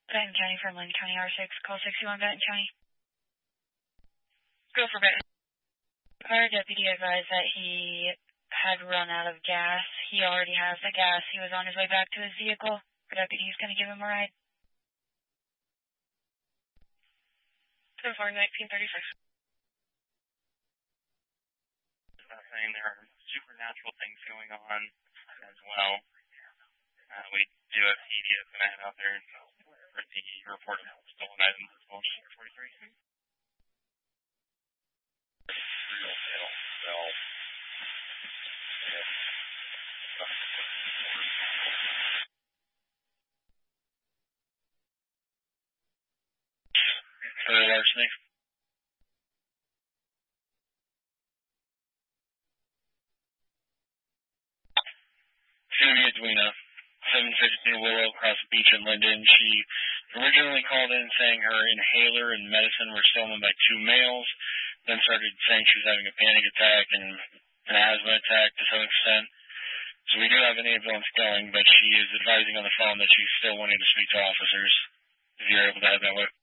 Benton County from Lynn County R6, call 61 Benton County. Go for Benton. Our deputy advised that he had run out of gas. He already has the gas. He was on his way back to his vehicle. Our deputy's going to give him a ride. 10-4-1936. Saying there are supernatural things going on as well. We do have CDS Matt out there for the report of stolen items as well. 43. For the larceny. Sylvia Edwina, 752 Willow, across the beach in Linden. She originally called in saying her inhaler and medicine were stolen by 2 males, then started saying she was having a panic attack and an asthma attack to some extent. So we do have an ambulance going, but she is advising on the phone that she's still wanting to speak to officers, if you're able to have that way.